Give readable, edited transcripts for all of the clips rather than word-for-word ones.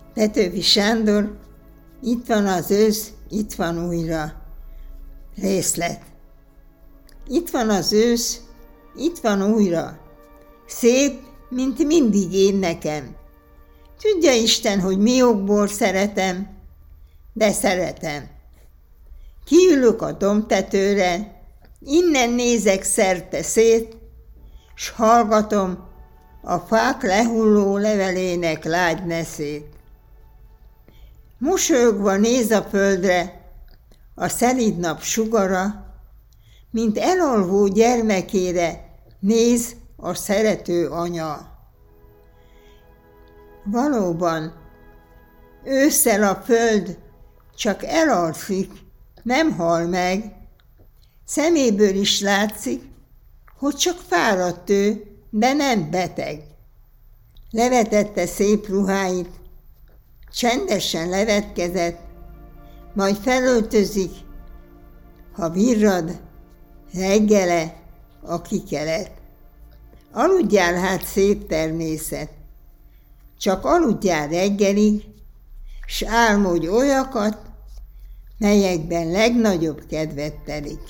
Petőfi Sándor, itt van az ősz, itt van újra. Részlet. Itt van az ősz, itt van újra. Szép, mint mindig én nekem. Tudja Isten, hogy mi okból szeretem, de szeretem. Kiülök a dombtetőre, innen nézek szerte szét, s hallgatom a fák lehulló levelének lágy neszét. Mosolyogva néz a földre a szelíd nap sugara, mint elalvó gyermekére néz a szerető anya. Valóban, ősszel a föld csak elalszik, nem hal meg, szeméből is látszik, hogy csak fáradt ő, de nem beteg. Levetette szép ruháit, csendesen levetkezett, majd felöltözik, ha virrad reggele a kikelet. Aludjál hát, szép természet, csak aludjál reggelig, s álmodj olyakat, melyekben legnagyobb kedvet telik.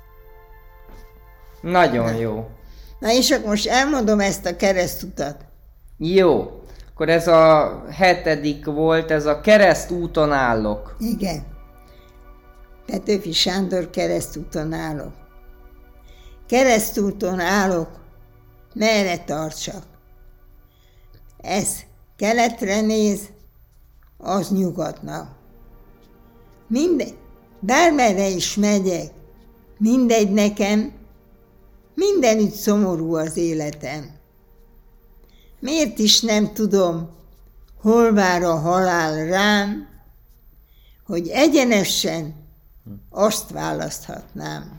Nagyon jó. Na és akkor most elmondom ezt a keresztutat. Jó. Akkor ez a 7. volt, ez a Keresztúton állok. Igen. Petőfi Sándor, Keresztúton állok. Keresztúton állok, merre tartsak. Ez keletre néz, az nyugatnak. Mindegy, bármerre is megyek, mindegy nekem, mindenütt szomorú az életem. Miért is nem tudom, hol vár a halál rám, hogy egyenesen azt választhatnám.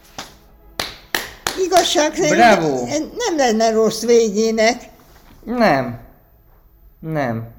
Igazság szerint nem lenne rossz végének. Nem.